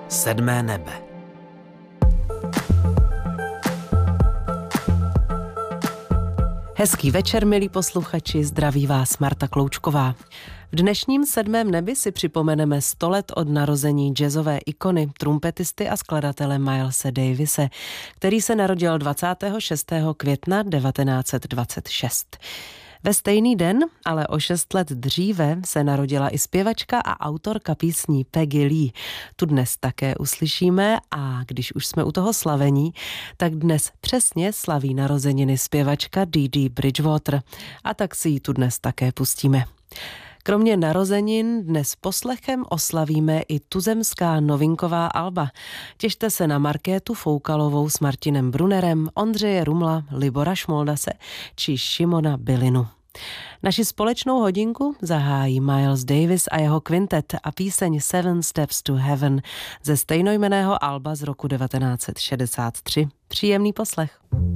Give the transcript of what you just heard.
Sedmé nebe. Hezký večer, milí posluchači, zdraví vás Marta Kloučková. V dnešním sedmém nebi si připomeneme 100 let od narození jazzové ikony, trumpetisty a skladatele Milese Davise, který se narodil 26. května 1926. Ve stejný den, ale o 6 let dříve, se narodila i zpěvačka a autorka písní Peggy Lee. Tu dnes také uslyšíme a když už jsme u toho slavení, tak dnes přesně slaví narozeniny zpěvačka Dee Dee Bridgewater a tak si ji tu dnes také pustíme. Kromě narozenin dnes poslechem oslavíme i tuzemská novinková alba. Těšte se na Markétu Foukalovou s Martinem Brunnerem, Ondřeje Rumla, Libora Šmoldase či Šimona Bylinu. Naši společnou hodinku zahájí Miles Davis a jeho kvintet a píseň Seven Steps to Heaven ze stejnojmenného alba z roku 1963. Příjemný poslech.